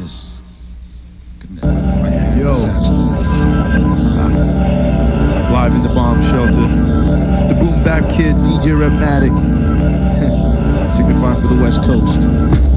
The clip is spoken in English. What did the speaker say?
Cause yo, live in the bomb shelter. It's the Boom Bap Kid, DJ Revmatic, signifying for the West Coast.